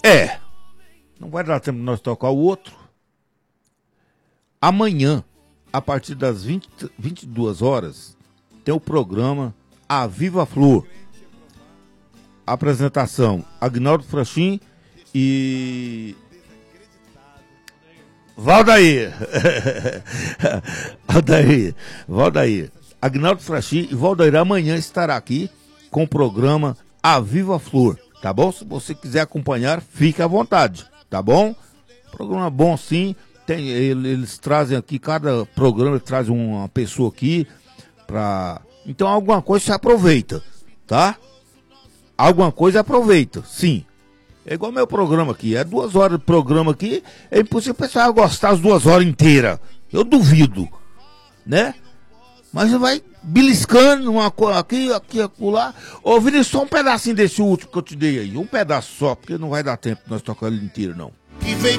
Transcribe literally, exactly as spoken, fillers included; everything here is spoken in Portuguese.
É, não vai dar tempo de nós tocar o outro. Amanhã, a partir das vinte, vinte e duas horas, tem o programa A Viva Flor. Apresentação, Agnaldo Frachim e Valdair. Valdair, Valdair. Agnaldo Frachim e Valdair amanhã estará aqui com o programa A Viva Flor, tá bom? Se você quiser acompanhar, fique à vontade, tá bom? Programa bom sim, tem, eles trazem aqui, cada programa traz uma pessoa aqui, pra... então alguma coisa se aproveita, tá? Alguma coisa aproveita, sim. É igual meu programa aqui, é duas horas de programa aqui, é impossível o pessoal gostar as duas horas inteiras, eu duvido, né? Mas vai beliscando uma coisa aqui, aqui, acolá. Ô, Vinícius, só um pedacinho desse último que eu te dei aí. Um pedaço só, porque não vai dar tempo de nós tocar ele inteiro, não. E vem